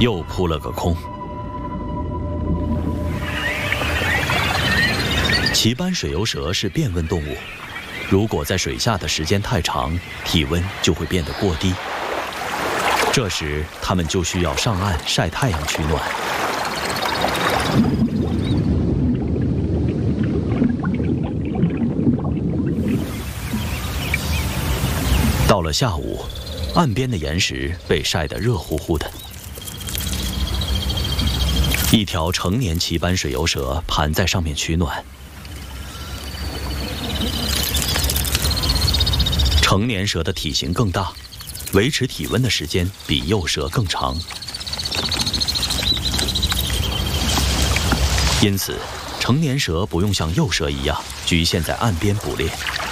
又扑了个空。齐斑水游蛇是变温动物，如果在水下的时间太长，体温就会变得过低。这时，它们就需要上岸晒太阳取暖。到了下午，岸边的岩石被晒得热乎乎的。一条成年齐斑水游蛇盘在上面取暖。成年蛇的体型更大，维持体温的时间比幼蛇更长，因此成年蛇不用像幼蛇一样局限在岸边捕猎。